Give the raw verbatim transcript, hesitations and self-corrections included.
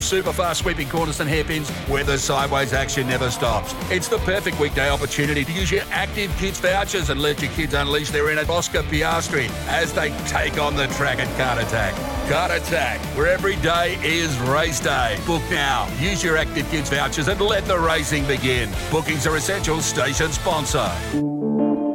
super fast sweeping corners and hairpins where the sideways action never stops. It's the perfect weekday opportunity to use your Active Kids vouchers and let your kids unleash their inner Oscar Piastri as they take on the track at Kart Attack. Kart Attack, where every day is race day. Book now. Use your Active Kids vouchers and let the racing begin. Bookings are essential. Station sponsor.